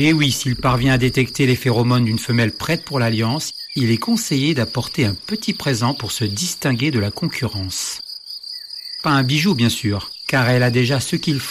Et oui, s'il parvient à détecter les phéromones d'une femelle prête pour l'alliance, il est conseillé d'apporter un petit présent pour se distinguer de la concurrence. Pas un bijou bien sûr, car elle a déjà ce qu'il faut